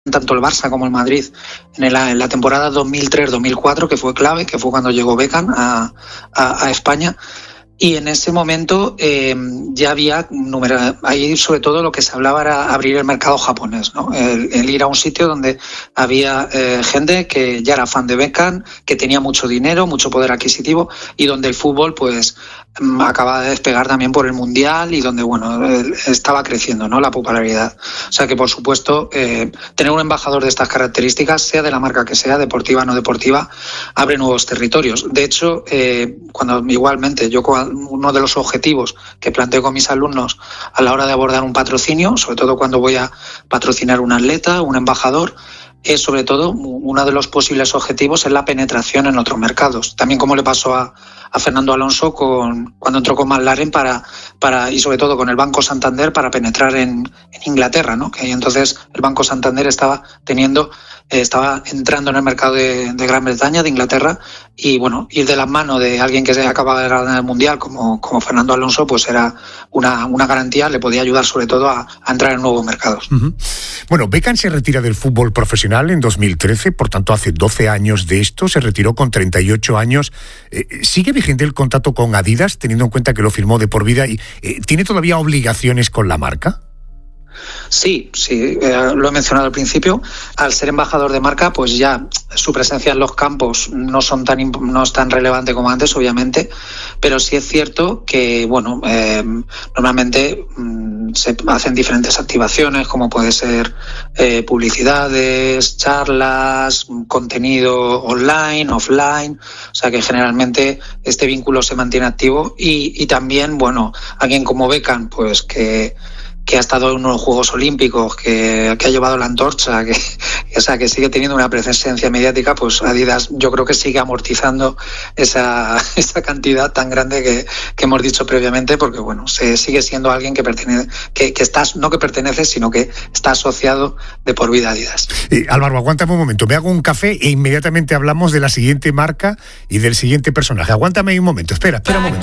tanto el Barça como el Madrid en la temporada 2003-2004, que fue clave, que fue cuando llegó Beckham a España. Y en ese momento ya había ahí sobre todo lo que se hablaba era abrir el mercado japonés, ¿no? El ir a un sitio donde había gente que ya era fan de Beckham, que tenía mucho dinero, mucho poder adquisitivo, y donde el fútbol pues acaba de despegar también por el Mundial y donde estaba creciendo, ¿no?, la popularidad. O sea que por supuesto tener un embajador de estas características, sea de la marca que sea, deportiva o no deportiva, abre nuevos territorios. De hecho, cuando igualmente uno de los objetivos que planteo con mis alumnos a la hora de abordar un patrocinio, sobre todo cuando voy a patrocinar un atleta, un embajador, es sobre todo uno de los posibles objetivos es la penetración en otros mercados. También como le pasó a Fernando Alonso cuando entró con McLaren y sobre todo con el Banco Santander para penetrar en Inglaterra, ¿no? Que entonces el Banco Santander estaba entrando en el mercado de Gran Bretaña, de Inglaterra, y ir de la mano de alguien que se acaba de ganar el Mundial como Fernando Alonso, pues era una garantía, le podía ayudar sobre todo a entrar en nuevos mercados. Uh-huh. Bueno, Beckham se retira del fútbol profesional en 2013, por tanto hace 12 años de esto, se retiró con 38 años. ¿Sigue vigente el contrato con Adidas, teniendo en cuenta que lo firmó de por vida, y tiene todavía obligaciones con la marca? Sí, lo he mencionado al principio. Al ser embajador de marca, pues ya su presencia en los campos no es tan relevante como antes, obviamente, pero sí es cierto que, normalmente se hacen diferentes activaciones, como puede ser publicidades, charlas, contenido online, offline, o sea que generalmente este vínculo se mantiene activo y también, alguien como Beckham, pues que ha estado en unos Juegos Olímpicos, que ha llevado la antorcha, que sigue teniendo una presencia mediática, pues Adidas yo creo que sigue amortizando esa cantidad tan grande que hemos dicho previamente, porque se sigue siendo alguien que pertenece, no que pertenece, sino que está asociado de por vida a Adidas. Álvaro, aguántame un momento, me hago un café e inmediatamente hablamos de la siguiente marca y del siguiente personaje. Aguántame un momento, espera un momento.